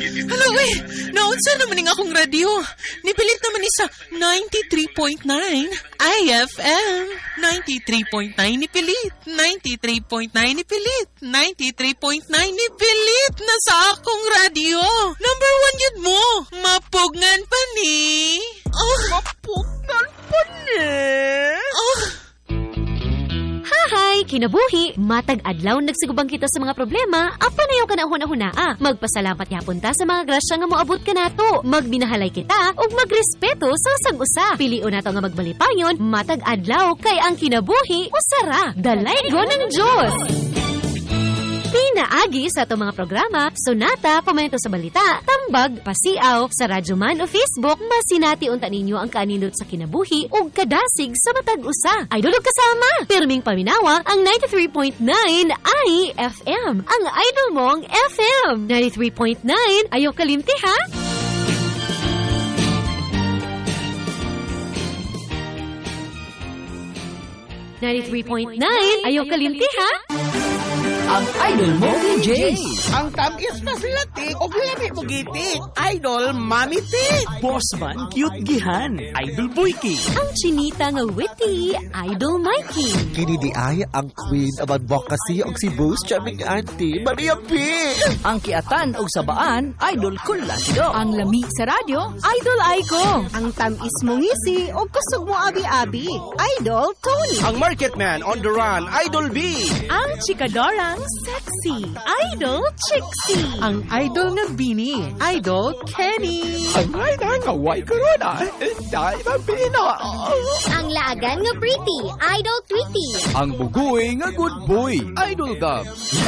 Hala, uy, naunsa naman nga akong radyo. Nipilit naman ni sa 93.9 IFM. 93.9 nipilit. 93.9 nipilit. 93.9 nipilit na sa akong radyo. Number 1 yun mo. Mapugnan pa ni. Mapugnan pa ni? Hahay, kinabuhi, matag adlaw nagsigubang kita sa mga problema, apa na yung kanahuna-hunaa. Magpasalamat yapon ta sa mga grasya nga moabot ka nato. Magbinahalay kita ug magrespeto sa sag-usa. Pilion nato nga magbalipayon, matag adlaw kay ang kinabuhi usara. Dalaygo ng Diyos. Pinaagi sa itong mga programa, sonata, komento sa balita, tambag, pasiaw, sa radyo man o Facebook, masinati unta ninyo ang kaanindot sa kinabuhi o kadasig sa matag usa. Idol og kasama, pirming paminawa ang 93.9 IFM, ang idol mong FM. 93.9, ayaw kalimti ha? Ayaw kalimti ha? Ang idol mo, DJ. Ang tamis na sila tik o lami mo gitik. Idol, mami tik. Bossman, cute gihan. Idol Boyki. Ang chinita nga witty, Idol Mikey. Kini di ay ang queen of advocacy og si Boss Chaming Auntie Maria P. Ang kiatan og sabaan, Idol Kulasido. Ang lami sa radyo, Idol Aiko. Ang tamis mo ngisi o kusog mo abi-abi, Idol Tony. Ang marketman on the run, Idol B. Ang chikadorang sexy, Idol Trixie. Ang idol nga Bini, Idol Kenny. Ang nga white corona, dahil mabina. Ang laagan nga pretty, Idol Tweety. Ang bugoy nga good boy, Idol Gab.